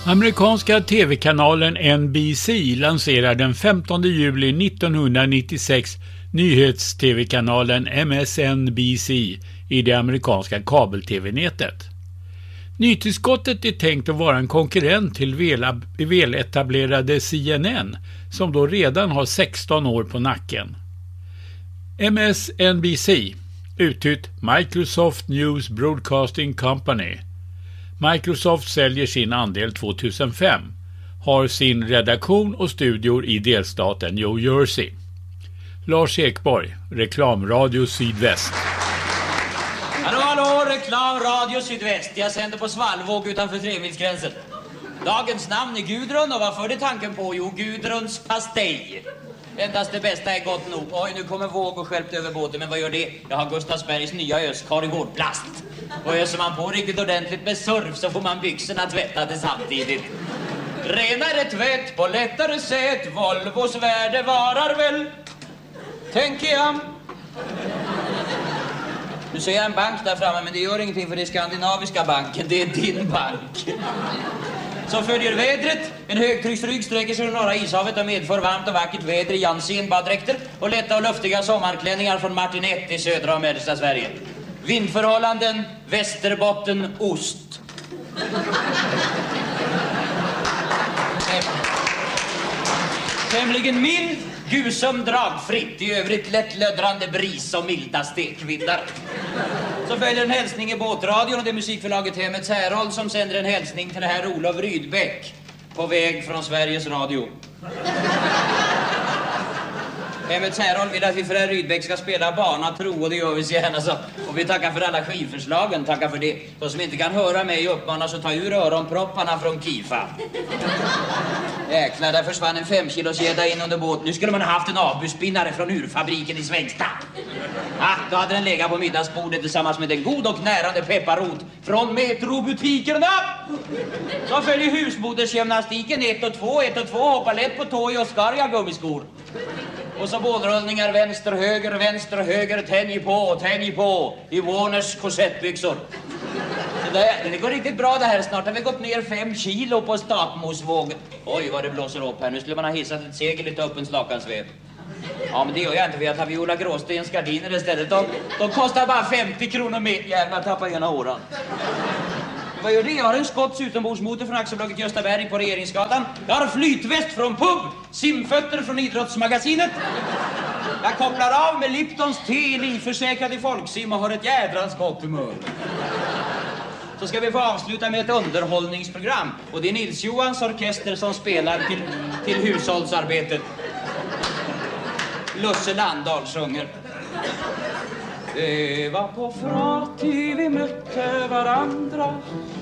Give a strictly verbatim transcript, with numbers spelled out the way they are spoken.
Amerikanska tv-kanalen N B C lanserar den femtonde juli nittonhundranittiosex nyhets-tv-kanalen M S N B C i det amerikanska kabel-tv-nätet. Nytillskottet är tänkt att vara en konkurrent till väl- väletablerade C N N som då redan har sexton år på nacken. M S N B C, uttytt Microsoft News Broadcasting Company. Microsoft säljer sin andel tvåtusenfem, har sin redaktion och studior i delstaten New Jersey. Lars Ekborg, Reklamradio Sydväst. Hallå, hallå, Reklamradio Sydväst. Jag sänder på Svallvåg utanför tremilsgränsen. Dagens namn är Gudrun och vad förde tanken på? Jo, Gudruns pastej. Endast det bästa är gott nog. Oj, nu kommer våg och skälpt över båten, men vad gör det? Jag har Gustavsbergs nya öskar i hårdplast. Och öser man på riktigt ordentligt med surf så får man byxorna tvättade samtidigt. Renare tvätt på lättare sätt, Volvos värde varar väl, tänker jag. Nu ser jag en bank där framme, men det gör ingenting för det är Skandinaviska banken, det är din bank. Så följer vädret. En högtrycksrygg sträcker sig över norra ishavet och medför varmt och vackert väder i Jansen-baddräkter och lätta och luftiga sommarklänningar från Martinett i södra och mellersta Sverige. Vindförhållanden, Västerbotten, ost. Tämligen mild, gusum dragfritt, i övrigt lättlöddrande bris och milda stekvindar. Så följer en hälsning i båtradion och det är musikförlaget Hemmets Härold som sänder en hälsning till det här Olof Rydbeck på väg från Sveriges Radio. Hemmets Härold vill att vi för herr Rydbeck ska spela Barna tro och det gör vi så gärna så. Och vi tackar för alla skivförslagen, tackar för det. De som inte kan höra mig uppmanas att ta ur öronpropparna från Kifa. Jäklar, där försvann en fem kilos gädda in under båten. Nu skulle man ha haft en avbuspinnare från urfabriken i Svängsta. Ah, då hade den legat på middagsbordet tillsammans med en god och närande pepparrot från metrobutikerna. Så följer husmodersgymnastiken ett och två, ett och två, hoppar lätt på tå i Oscaria gummiskor. Och så bålrullningar vänster, höger, vänster, höger, tänj på, tänj på i Warners korsettbyxor. Det, det går riktigt bra det här. Snart har vi gått ner fem kilo på stakmosvågen. Oj, vad det blåser upp här. Nu skulle man ha hissat ett segel i toppen slakansvep. Ja, men det gör jag inte för jag tar Viola Gråstens gardiner istället. De, de kostar bara femtio kronor mer. Jävlar, tappa ena åran. Vad gör det? Jag har en skotts utombordsmotor från Aktiebolaget Göstaberg på Regeringsgatan. Jag har flytväst från pub, simfötter från Idrottsmagasinet. Jag kopplar av med Liptons te, livförsäkrad i Folksim och har ett jädrans gott humör. Så ska vi få avsluta med ett underhållningsprogram. Och det är Nils Johans orkester som spelar till, till hushållsarbetet. Lusse Landahl sjunger. Det var på fratid vi mötte varandra.